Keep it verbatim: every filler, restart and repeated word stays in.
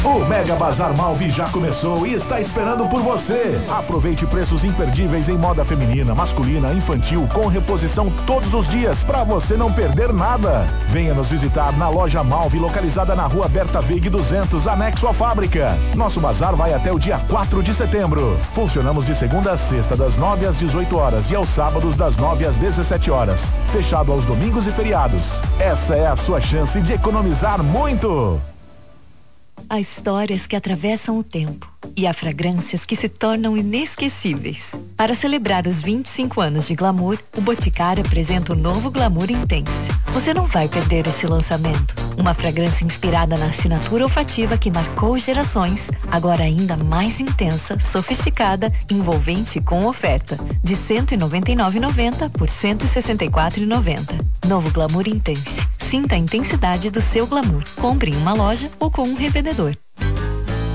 O Mega Bazar Malvi já começou e está esperando por você. Aproveite preços imperdíveis em moda feminina, masculina, infantil, com reposição todos os dias, para você não perder nada. Venha nos visitar na loja Malvi, localizada na rua Berta Vig duzentos, anexo à fábrica. Nosso bazar vai até o dia quatro de setembro. Funcionamos de segunda a sexta, das nove às dezoito horas e aos sábados, das nove às dezessete horas. Fechado aos domingos e feriados. Essa é a sua chance de economizar muito. Há histórias que atravessam o tempo e há fragrâncias que se tornam inesquecíveis. Para celebrar os vinte e cinco anos de Glamour, o Boticário apresenta o novo Glamour Intense. Você não vai perder esse lançamento. Uma fragrância inspirada na assinatura olfativa que marcou gerações, agora ainda mais intensa, sofisticada, envolvente e com oferta de cento e noventa e nove reais e noventa centavos por cento e sessenta e quatro reais e noventa centavos. Novo Glamour Intense. Sinta a intensidade do seu glamour. Compre em uma loja ou com um revendedor.